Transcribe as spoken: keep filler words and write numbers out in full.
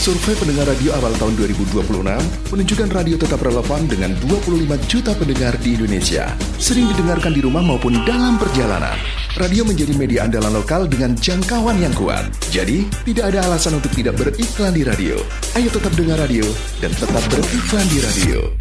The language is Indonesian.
Survei pendengar radio awal tahun dua ribu dua puluh enam menunjukkan radio tetap relevan dengan dua puluh lima juta pendengar di Indonesia. Sering didengarkan di rumah maupun dalam perjalanan. Radio menjadi media andalan lokal dengan jangkauan yang kuat. Jadi, tidak ada alasan untuk tidak beriklan di radio. Ayo tetap dengar radio dan tetap beriklan di radio.